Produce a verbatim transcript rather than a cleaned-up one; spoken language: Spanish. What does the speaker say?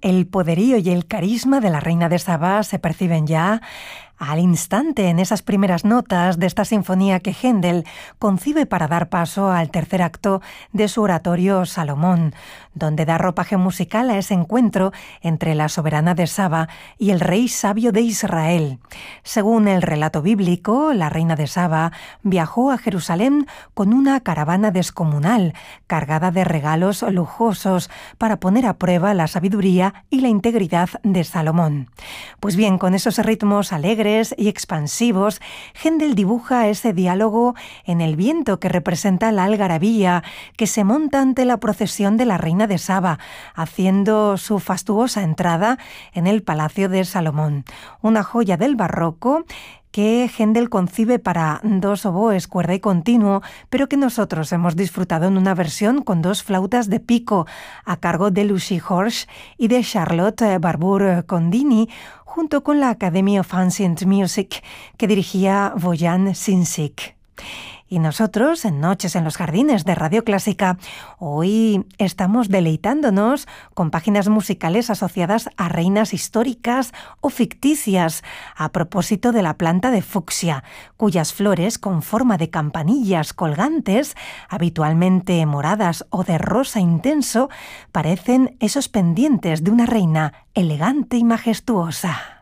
El poderío y el carisma de la reina de Saba se perciben ya al instante en esas primeras notas de esta sinfonía que Händel concibe para dar paso al tercer acto de su oratorio Salomón, donde da ropaje musical a ese encuentro entre la soberana de Saba y el rey sabio de Israel. Según el relato bíblico, la reina de Saba viajó a Jerusalén con una caravana descomunal, cargada de regalos lujosos, para poner a prueba la sabiduría y la integridad de Salomón. Pues bien, con esos ritmos alegres y expansivos, Händel dibuja ese diálogo en el viento que representa la algarabía que se monta ante la procesión de la reina de Saba, haciendo su fastuosa entrada en el palacio de Salomón. Una joya del barroco que Händel concibe para dos oboes, cuerda y continuo, pero que nosotros hemos disfrutado en una versión con dos flautas de pico, a cargo de Lucy Horsch y de Charlotte Barbour-Condini, junto con la Academy of Ancient Music, que dirigía Bojan Sinčić. Y nosotros, en Noches en los Jardines de Radio Clásica, hoy estamos deleitándonos con páginas musicales asociadas a reinas históricas o ficticias, a propósito de la planta de fucsia, cuyas flores con forma de campanillas colgantes, habitualmente moradas o de rosa intenso, parecen esos pendientes de una reina elegante y majestuosa.